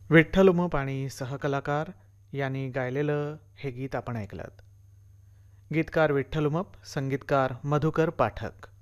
विठ्ठल उमप आणि सहकलाकार यांनी गायलेलं हे गीत आपण ऐकलं. गीतकार विठ्ठल उमप, संगीतकार मधुकर पाठक.